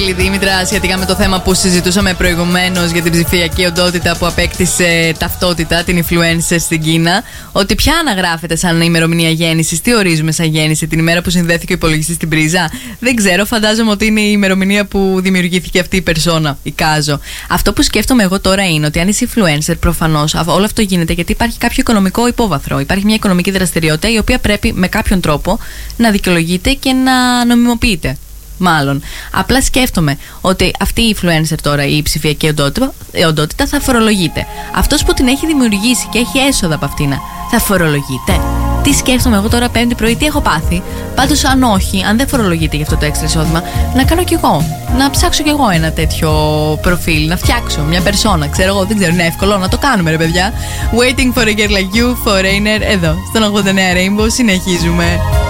Δήμητρα, σχετικά με το θέμα που συζητούσαμε προηγουμένως για την ψηφιακή οντότητα που απέκτησε ταυτότητα, την influencer στην Κίνα, ότι ποια αναγράφεται σαν ημερομηνία γέννησης, τι ορίζουμε σαν γέννηση, την ημέρα που συνδέθηκε ο υπολογιστής στην πρίζα. Δεν ξέρω, φαντάζομαι ότι είναι η ημερομηνία που δημιουργήθηκε αυτή η περσόνα, η Κάζο. Αυτό που σκέφτομαι εγώ τώρα είναι ότι αν είσαι influencer, προφανώς όλο αυτό γίνεται γιατί υπάρχει κάποιο οικονομικό υπόβαθρο. Υπάρχει μια οικονομική δραστηριότητα η οποία πρέπει με κάποιον τρόπο να δικαιολογείται και να νομιμοποιείται. Μάλλον. Απλά σκέφτομαι ότι αυτή η influencer τώρα, η ψηφιακή οντότητα, θα φορολογείται. Αυτός που την έχει δημιουργήσει και έχει έσοδα από αυτήν, θα φορολογείται. Τι σκέφτομαι εγώ τώρα Πέμπτη πρωί, τι έχω πάθει. Πάντως, αν όχι, αν δεν φορολογείται για αυτό το έξτρα εισόδημα, να κάνω κι εγώ. Να ψάξω κι εγώ ένα τέτοιο προφίλ, να φτιάξω μια περσόνα. Ξέρω εγώ, δεν ξέρω, είναι εύκολο να το κάνουμε, ρε παιδιά. Waiting for a girl like you, Foreigner, εδώ, στον 89 Rainbow, συνεχίζουμε.